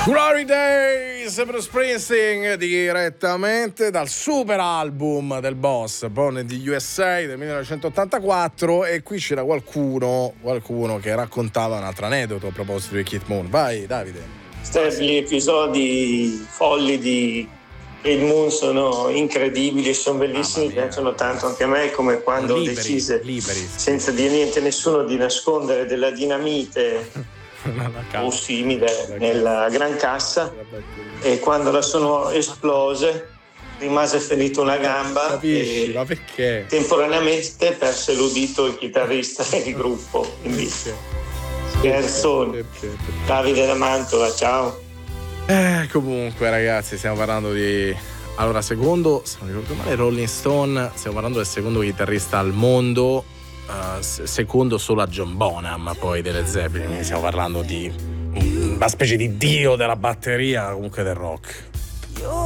Glory Days, Bruce Springsteen, direttamente dal super album del boss, Born in the USA del 1984. E qui c'era qualcuno che raccontava un altro aneddoto a proposito di Keith Moon. Vai Davide. Gli episodi folli di Keith Moon sono incredibili, sono bellissimi, piacciono tanto anche a me, come quando decise, senza dire niente a nessuno, di nascondere della dinamite o simile nella gran cassa, e quando la sono esplose rimase ferito una gamba. Capisci, ma perché? Temporaneamente perse l'udito il chitarrista del gruppo, quindi scherzone. Davide da Mantova, ciao. Comunque ragazzi, stiamo parlando di, allora, secondo, se non ricordo male, Rolling Stone, stiamo parlando del secondo chitarrista al mondo, secondo solo a John Bonham poi delle Zeppelin, quindi stiamo parlando di una specie di dio della batteria, comunque del rock.